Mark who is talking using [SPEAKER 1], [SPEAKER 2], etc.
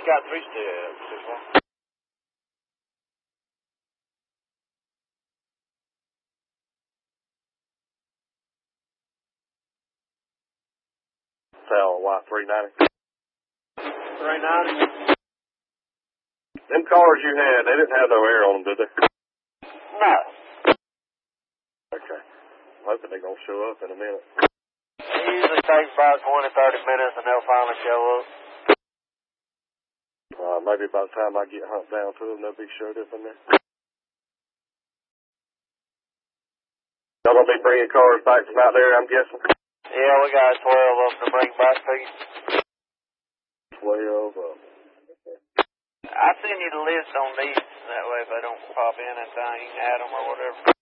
[SPEAKER 1] got 3 still. 6-1.
[SPEAKER 2] Sal Y390.
[SPEAKER 1] 390.
[SPEAKER 2] Them cars you had, they didn't have no air on them, did they?
[SPEAKER 1] No.
[SPEAKER 2] Okay. I'm hoping they're going to show up in a minute.
[SPEAKER 1] It usually takes about 20-30 minutes and they'll finally show up.
[SPEAKER 2] Maybe by the time I get humped down to them, they'll be showed up in there. Y'all going to be bringing cars back from out there, I'm guessing?
[SPEAKER 1] Yeah, we got 12 of them to bring back to you.
[SPEAKER 2] 12 of them.
[SPEAKER 1] I'll send you the list on these. That way if they don't pop in and thing, you can add them or whatever.